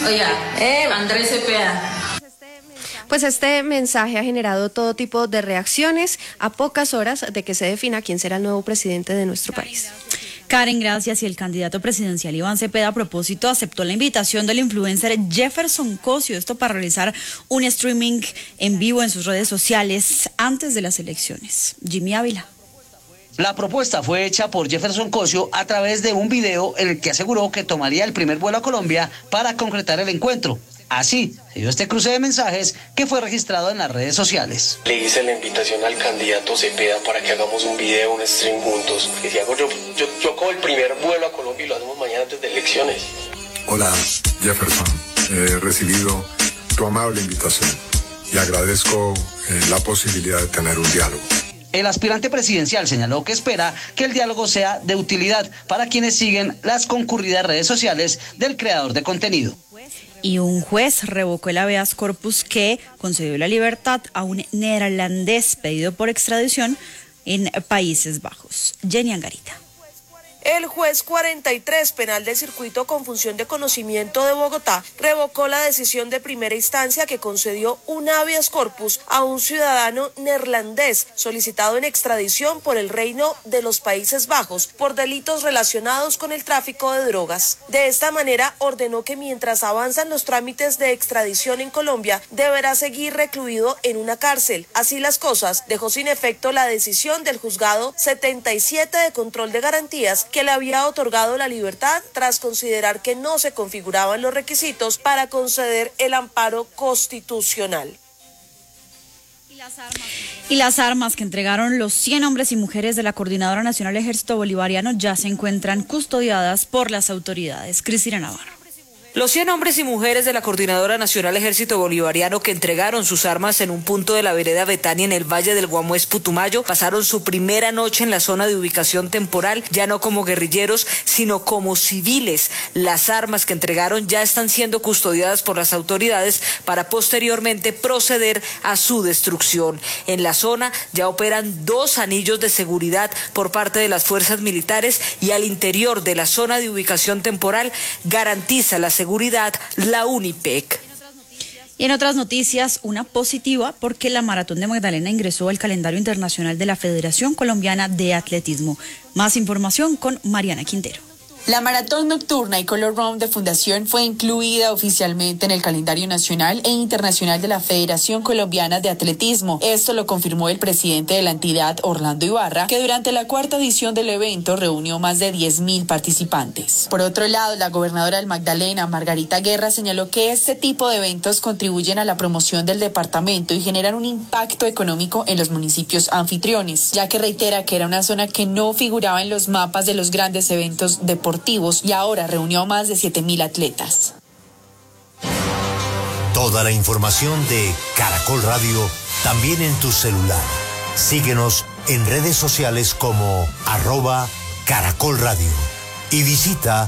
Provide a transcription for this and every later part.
Oiga, Andrés Cepeda. Pues este mensaje ha generado todo tipo de reacciones a pocas horas de que se defina quién será el nuevo presidente de nuestro país. Karen, gracias. Y el candidato presidencial Iván Cepeda, a propósito, aceptó la invitación del influencer Jefferson Cosio, esto para realizar un streaming en vivo en sus redes sociales antes de las elecciones. Jimmy Ávila. La propuesta fue hecha por Jefferson Cosio a través de un video en el que aseguró que tomaría el primer vuelo a Colombia para concretar el encuentro. Así se dio este cruce de mensajes que fue registrado en las redes sociales. Le hice la invitación al candidato Cepeda para que hagamos un video, un stream juntos. Y si hago yo cojo el primer vuelo a Colombia y lo hacemos mañana antes de elecciones. Hola, Jefferson. He recibido tu amable invitación y agradezco la posibilidad de tener un diálogo. El aspirante presidencial señaló que espera que el diálogo sea de utilidad para quienes siguen las concurridas redes sociales del creador de contenido. Y un juez revocó el habeas corpus que concedió la libertad a un neerlandés pedido por extradición en Países Bajos. Jenny Angarita. El juez 43 penal del circuito con función de conocimiento de Bogotá revocó la decisión de primera instancia que concedió un habeas corpus a un ciudadano neerlandés solicitado en extradición por el Reino de los Países Bajos por delitos relacionados con el tráfico de drogas. De esta manera ordenó que mientras avanzan los trámites de extradición en Colombia deberá seguir recluido en una cárcel. Así las cosas, dejó sin efecto la decisión del juzgado 77 de control de garantías que le había otorgado la libertad tras considerar que no se configuraban los requisitos para conceder el amparo constitucional. Y las armas que entregaron los 100 hombres y mujeres de la Coordinadora Nacional Ejército Bolivariano ya se encuentran custodiadas por las autoridades. Cristina Navarro. Los 100 hombres y mujeres de la Coordinadora Nacional Ejército Bolivariano que entregaron sus armas en un punto de la vereda Betania en el Valle del Guamués, Putumayo, pasaron su primera noche en la zona de ubicación temporal, ya no como guerrilleros, sino como civiles. Las armas que entregaron ya están siendo custodiadas por las autoridades para posteriormente proceder a su destrucción. En la zona ya operan 2 anillos de seguridad por parte de las fuerzas militares y al interior de la zona de ubicación temporal garantiza la seguridad la UNIPEC. Y en otras noticias, una positiva porque la Maratón de Magdalena ingresó al calendario internacional de la Federación Colombiana de Atletismo. Más información con Mariana Quintero. La maratón nocturna y Color Run de Fundación fue incluida oficialmente en el calendario nacional e internacional de la Federación Colombiana de Atletismo. Esto lo confirmó el presidente de la entidad, Orlando Ibarra, que durante la 4ª edición del evento reunió más de 10.000 participantes. Por otro lado, la gobernadora del Magdalena, Margarita Guerra, señaló que este tipo de eventos contribuyen a la promoción del departamento y generan un impacto económico en los municipios anfitriones, ya que reitera que era una zona que no figuraba en los mapas de los grandes eventos deportivos y ahora reunió a más de 7.000 atletas. Toda la información de Caracol Radio también en tu celular. Síguenos en redes sociales como @Caracol Radio y visita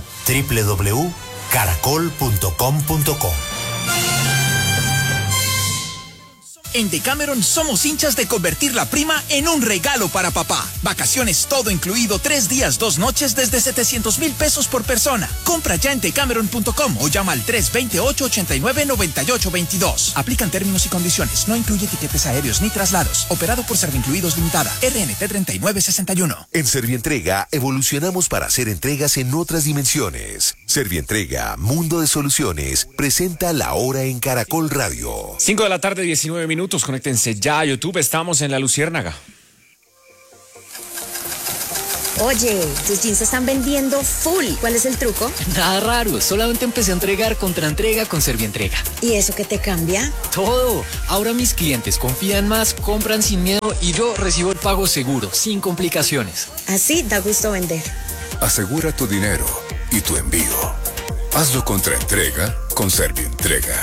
www.caracol.com.co. En Decameron somos hinchas de convertir la prima en un regalo para papá. Vacaciones todo incluido, 3 días, 2 noches desde 700,000 pesos por persona. Compra ya en decameron.com o llama al 328-89-9822. Aplican términos y condiciones. No incluye tiquetes aéreos ni traslados. Operado por Servincluidos Limitada. RNT 3961. En Servientrega evolucionamos para hacer entregas en otras dimensiones. Servientrega, Mundo de Soluciones, presenta La Hora en Caracol Radio. 5 de la tarde, 19 minutos. Conéctense ya a YouTube. Estamos en La Luciérnaga. Oye, tus jeans se están vendiendo full. ¿Cuál es el truco? Nada raro, solamente empecé a entregar contra entrega con Servientrega. ¿Y eso qué te cambia? Todo. Ahora mis clientes confían más, compran sin miedo y yo recibo el pago seguro, sin complicaciones. Así da gusto vender. Asegura tu dinero y tu envío. Hazlo contra entrega con Servientrega.